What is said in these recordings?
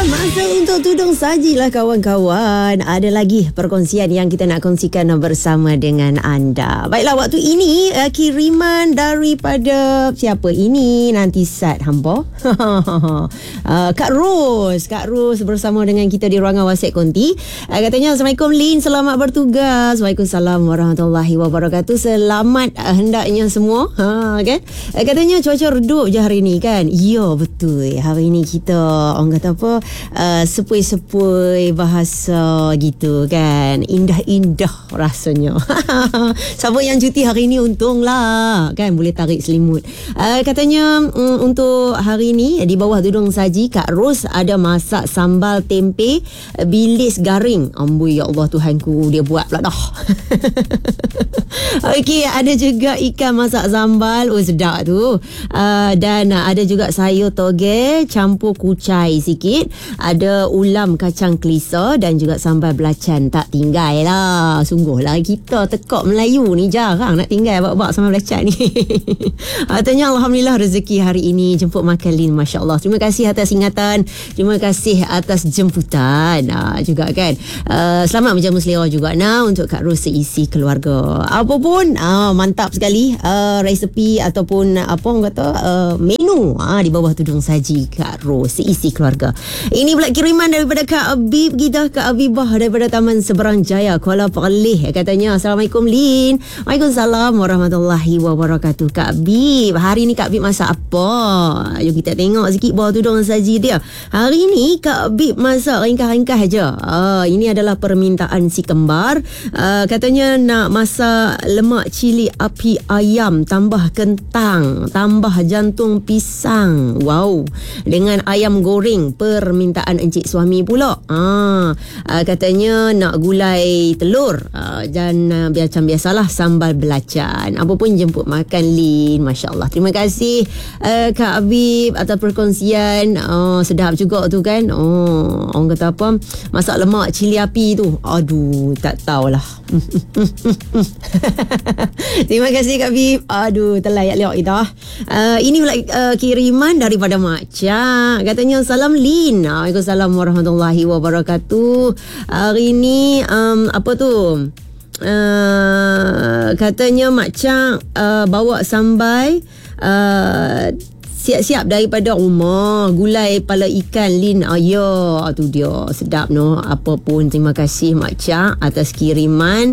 Masa untuk tudung sajilah kawan-kawan. Ada lagi perkongsian yang kita nak kongsikan bersama dengan anda. Baiklah, waktu ini kiriman daripada siapa ini? Nanti Sat hampa. Kak Ros bersama dengan kita di ruangan WhatsApp Konti. Katanya, Assalamualaikum Lin, selamat bertugas. Waalaikumsalam warahmatullahi wabarakatuh. Selamat hendaknya semua. Kan? Katanya cuaca redup je hari ni kan? Ya, betul. Hari ni kita orang kata apa, sepui-sepui bahasa gitu kan, indah-indah rasanya. Siapa yang cuti hari ni untunglah kan, boleh tarik selimut. Katanya untuk hari ni di bawah tudung saji Kak Ros ada masak sambal tempe bilis garing. Amboi, ya Allah Tuhanku, dia buat pula dah. Okey, ada juga ikan masak sambal. Oh, sedap tu. Dan ada juga sayur toge campur kucai sikit. Ada ulam kacang kelisa dan juga sambal belacan. Tak tinggal lah. Sungguh lah kita tekak Melayu ni jarang nak tinggal bak-bak sambal belacan ni. Katanya Alhamdulillah rezeki hari ini jemput makan Lin, Masya Allah. Terima kasih atas ingatan. Terima kasih atas jemputan juga kan. Selamat menjamu selera juga untuk Kak Ros seisi keluarga. Apapun mantap sekali resepi ataupun apa orang kata menu di bawah tudung saji Kak Ros seisi keluarga. Ini pula kiriman daripada Kak Habib kita, Kak Habibah daripada Taman Seberang Jaya, Kuala Perleh. Katanya, Assalamualaikum Lin. Waalaikumsalam warahmatullahi wabarakatuh. Kak Habib, hari ni Kak Habib masak apa? Jom kita tengok sikit bawah tudung saji dia. Hari ni Kak Habib masak ringkas-ringkas aja. Ini adalah permintaan si kembar. Katanya nak masak lemak cili api ayam tambah kentang, tambah jantung pisang. Wow. Dengan ayam goreng, permintaan encik suami pula. Katanya nak gulai telur dan macam biasalah sambal belacan. Apa pun jemput makan Lin. Masya Allah. Terima kasih Kak Habib atas perkongsian. Sedap juga tu kan. Orang kata apa, masak lemak cili api tu. Aduh, tak tahulah. Terima kasih Kak Habib. Aduh, terlayak-layak kita. Ini pula kiriman daripada Mak Cak. Katanya, salam Lin. Waalaikumsalam warahmatullahi wabarakatuh. Hari ni apa tu? Katanya Mak Cak bawa sambal siap-siap daripada rumah, gulai kepala ikan Lin. Ya, tu dia, sedap no. Apa pun terima kasih Mak Cak atas kiriman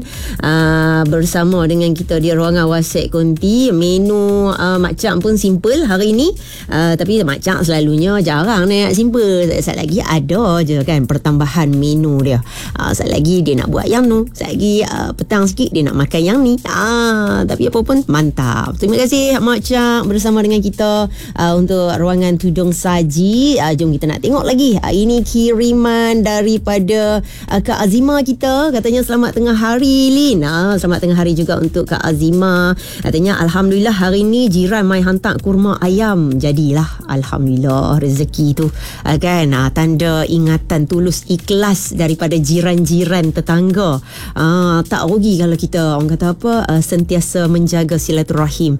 bersama dengan kita di ruangan WhatsApp Konti. Menu Mak Cak pun simple hari ni, tapi Mak Cak selalunya jarang nak simple. Sekejap lagi ada je kan pertambahan menu dia. Sekejap lagi dia nak buat yang tu, sekejap lagi petang sikit dia nak makan yang ni. Tapi apa pun mantap. Terima kasih Mak Cak bersama dengan kita untuk ruangan tudung saji. Jom kita nak tengok lagi. Ini kiriman daripada Kak Azima kita. Katanya, selamat tengah hari Lin. Selamat tengah hari juga untuk Kak Azima. Katanya, Alhamdulillah hari ni jiran mai hantar kurma ayam. Jadilah Alhamdulillah rezeki tu kan. Tanda ingatan tulus ikhlas daripada jiran-jiran tetangga. Tak rugi kalau kita orang kata apa, sentiasa menjaga silaturahim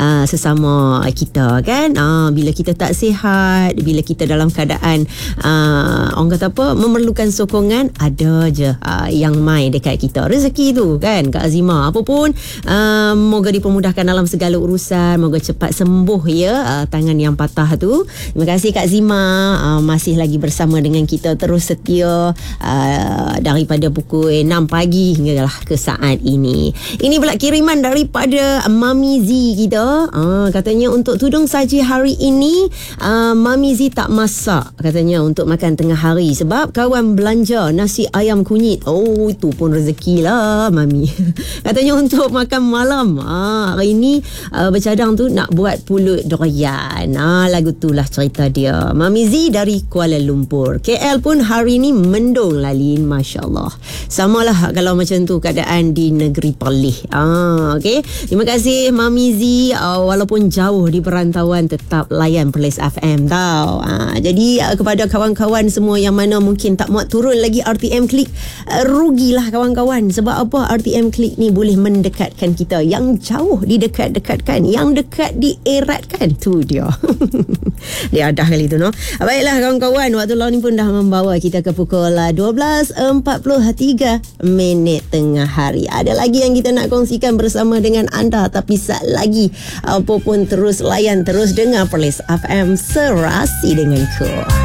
sesama kita kan. Bila kita tak sihat, bila kita dalam keadaan orang kata apa, memerlukan sokongan, ada je yang mai dekat kita. Rezeki tu kan Kak Azima. Apa pun moga dipermudahkan dalam segala urusan, moga cepat sembuh ya tangan yang patah tu. Terima kasih Kak Zima, masih lagi bersama dengan kita, terus setia daripada pukul 6 pagi hinggalah ke saat ini. Ini pula kiriman daripada Mami Z kita. Katanya, untuk tudung saji hari ini Mami Z tak masak katanya untuk makan tengah hari sebab kawan belanja nasi ayam kunyit. Oh, itu pun rezeki lah Mami. Katanya untuk makan malam hari ini bercadang tu nak buat pulut durian. Lagu tu lah cerita dia. Mami Z dari Kuala Lumpur. KL pun hari ni mendung lah Lin, Masya Allah. Samalah kalau macam tu keadaan di negeri Perleh. Okay. Terima kasih Mami Z, walaupun jauh di perantauan tetap tetap layan Perlis FM tau. Jadi kepada kawan-kawan semua yang mana mungkin tak muat turun lagi RTM Klik, rugilah kawan-kawan. Sebab apa? RTM Klik ni boleh mendekatkan kita. Yang jauh didekat-dekatkan, yang dekat dieratkan. Tu dia. Dia adah kali tu, no. Baiklah kawan-kawan, waktu law ni pun dah membawa kita ke pukul 12.43 minit tengah hari. Ada lagi yang kita nak kongsikan bersama dengan anda, tapi sat lagi apa pun terus layan, terus dengar Perlis FM, serasi denganku.